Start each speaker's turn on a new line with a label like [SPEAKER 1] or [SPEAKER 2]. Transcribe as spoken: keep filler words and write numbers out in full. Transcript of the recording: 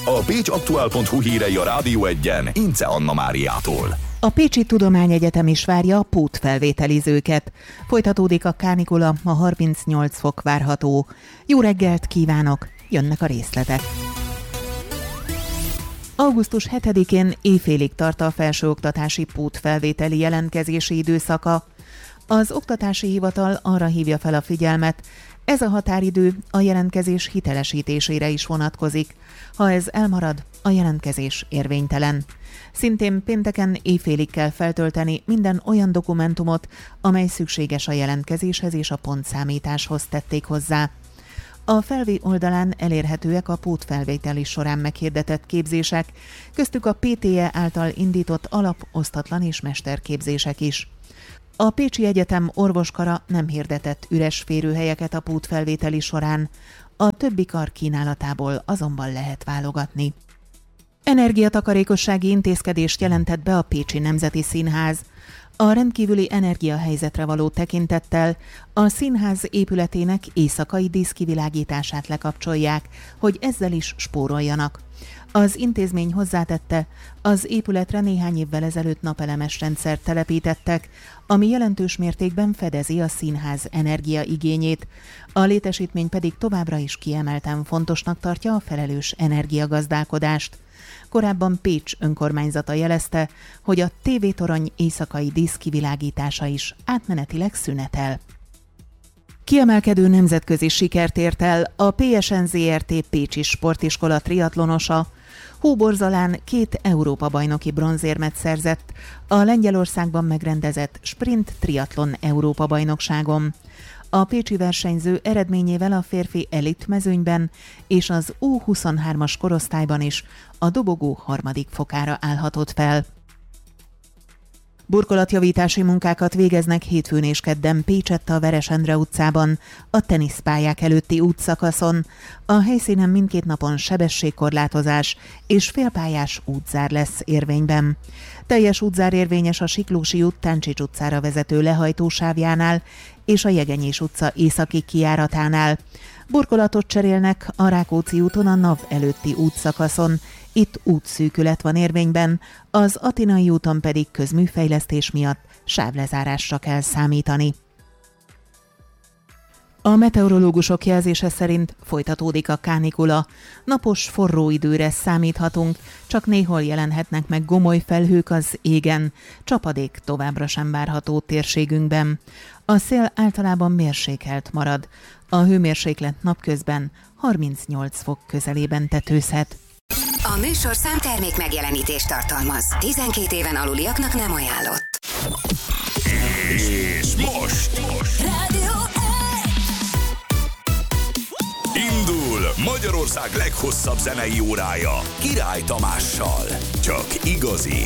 [SPEAKER 1] A pécsaktuál pont hu hírei a Rádió Egyen Ince Anna Máriától.
[SPEAKER 2] A Pécsi Tudományegyetem is várja a pótfelvételizőket. Folytatódik a kánikula, a harmincnyolc fok várható. Jó reggelt kívánok, jönnek a részletek. augusztus hetedikén éjfélig tart a felsőoktatási pótfelvételi jelentkezési időszaka. Az Oktatási Hivatal arra hívja fel a figyelmet, ez a határidő a jelentkezés hitelesítésére is vonatkozik. Ha ez elmarad, a jelentkezés érvénytelen. Szintén pénteken éjfélig kell feltölteni minden olyan dokumentumot, amely szükséges a jelentkezéshez és a pontszámításhoz, tették hozzá. A Felvi oldalán elérhetőek a pótfelvételi során meghirdetett képzések, köztük a pé té e által indított alap, osztatlan és mesterképzések is. A Pécsi Egyetem orvoskara nem hirdetett üres férőhelyeket a pótfelvételi során, a többi kar kínálatából azonban lehet válogatni. Energiatakarékossági intézkedést jelentett be a Pécsi Nemzeti Színház. A rendkívüli energiahelyzetre való tekintettel a színház épületének éjszakai díszkivilágítását lekapcsolják, hogy ezzel is spóroljanak. Az intézmény hozzátette, az épületre néhány évvel ezelőtt napelemes rendszert telepítettek, ami jelentős mértékben fedezi a színház energiaigényét. A létesítmény pedig továbbra is kiemelten fontosnak tartja a felelős energiagazdálkodást. Korábban Pécs önkormányzata jelezte, hogy a tévétorony éjszakai díszkivilágítása is átmenetileg szünetel. Kiemelkedő nemzetközi sikert ért el a pé es en zé er té Pécsi Sportiskola triatlonosa. Hóborzalán két Európa-bajnoki bronzérmet szerzett a Lengyelországban megrendezett sprint triatlon Európa-bajnokságon. A pécsi versenyző eredményével a férfi elit mezőnyben és az U huszonhármas korosztályban is a dobogó harmadik fokára állhatott fel. Burkolatjavítási munkákat végeznek hétfőn és kedden Pécsett a Veres-Endre utcában, a teniszpályák előtti útszakaszon. A helyszínen mindkét napon sebességkorlátozás és félpályás útzár lesz érvényben. Teljes útzár érvényes a Siklósi út Táncsics utcára vezető lehajtósávjánál és a Jegenyés utca északi kijáratánál. Burkolatot cserélnek a Rákóczi úton a NAV előtti útszakaszon, itt útszűkület van érvényben, az Atinai úton pedig közműfejlesztés miatt sávlezárásra kell számítani. A meteorológusok jelzése szerint folytatódik a kánikula. Napos, forró időre számíthatunk, csak néhol jelenhetnek meg gomoly felhők az égen, csapadék továbbra sem várható térségünkben. A szél általában mérsékelt marad, a hőmérséklet napközben harmincnyolc fok közelében tetőzhet.
[SPEAKER 3] A műsorszám termék megjelenítést tartalmaz. tizenkét éven aluliaknak nem ajánlott.
[SPEAKER 1] És most, most.
[SPEAKER 3] Rádió
[SPEAKER 1] Indul Magyarország leghosszabb zenei órája Király Tamással. Csak igazi